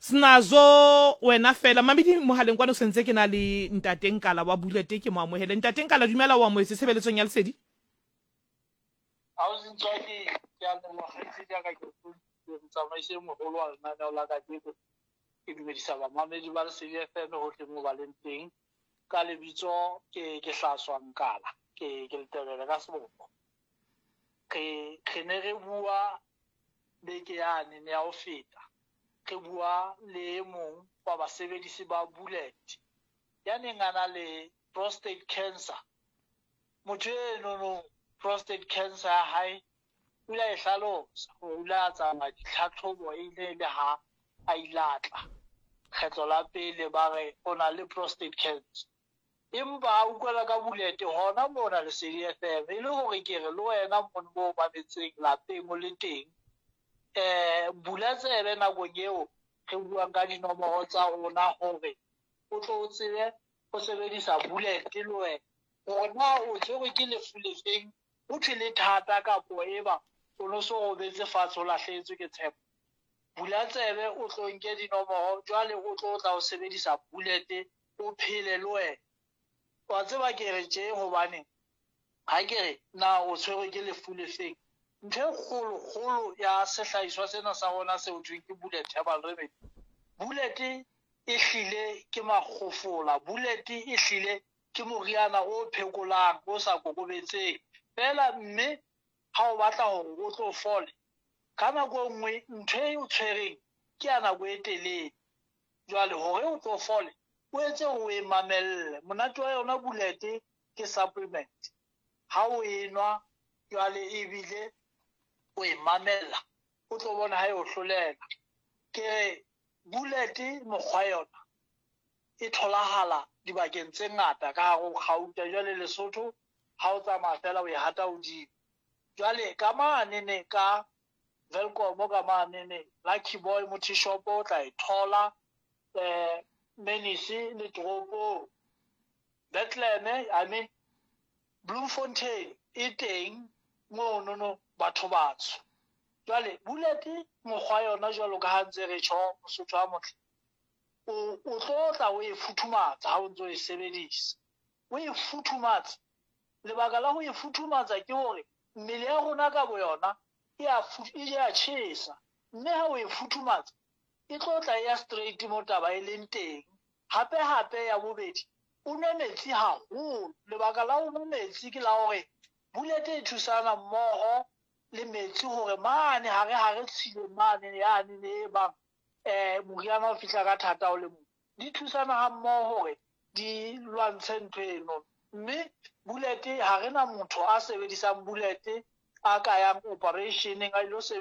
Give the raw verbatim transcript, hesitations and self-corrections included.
Snazo wena fela mamedi mohaleng kwana o sentse ke na le Ntate Nkala wa Bulete ke mo amohele. Ntate Nkala dumela wa mo etse sebeletsong ya Lesedi. A o sentse ke ya no wa gaitse ja ka ke go tsamaise mogolo wa nna na la ka ke ke dumedisa ba mamedi ba Lesedi F M ho tle mo baleng teng ka lebitso ke ke Hlaswa Nkala ke ke letebele ka seboko ke ke ne re bua be ke yane ne ya o feta ke bua le mong wa basebedisi ba Bulete ya neng ana le prostate cancer motho eno no prostate cancer hai ula e hlalosa ho ula tsama ditlhatlhobo e ile le ha a ilatla kgetlo la pele ba re ona le prostate cancer empa o kwela ka Bulete hona mona Lesedi F M e le hore ke re le wena mone mo ba metseng lapeng o le teng eh bula tsebe nako eo re buang ka dinomoro tsa rona hore o tlo o tsebe go sebedisa Bulete le wena ona o tshwere ke lefu le feng o thile thata ka po eba o no so go betse fatshe o lahletswe ke tshepo bula tsebe o tlo nke dinomoro jwale o tlo tla o sebedisa Bulete o phele le wena wa tseba ke re tje hobane ha ke re na o tshwere ke lefu le feng nthe kgolo kgolo ya sehlaiswa sena sa rona se o thweng ke Bulete herbal remedy Bulete e hlile ke makgofola Bulete e hlile ke moriana o phekolang o sa kokobetseng fela mme ha o batla hore o tlo fole ka nako nngwe ntho e o tshwereng ke ya nako e telele jwale hore o tlo fole o etse o e mamelle monate wa yona Bulete ke supplement ha o e nwa jwale e bile o e mamella o tlo bona ha e o hlolela ke Bulete mokgwa yona e tholahala dibakeng tse ngata ka hare ho Gauteng jwale Lesotho ha o tsamaya fela o e hata hodimo jwale ka mane ne ka Welcome ka mane ne Lucky Boy Muthi Shop o tla e thola eh Menisi le Tropo Bethlehem I mean Bloemfontein e teng mo no no batho batsho jwale Bulete mokgwa yona jwalo ka ha ntse re tjho Mosotho a motle o o tlotla o e futhumatsa ha o ntso e sebedisa o e futhumatsa lebaka la ho e futhumatsa ke hore mmele ya rona ka bo yona e a e ya tjhesa mme ha o e futhumatsa e tlotla ya straight mo taba e leng teng hape hape ya bobedi o nwe metsi haholo lebaka la ho nwa metsi ke la hore Bulete e thusana mmoho le metsi hore mane hare hare tshile mane yane le ba eh moriana o fihla ka thata o le mo di thusana ha mmoho hore di lwantshe ntho eno mme Bulete ha rena motho a sebedisang Bulete a ka yang operationeng a ilo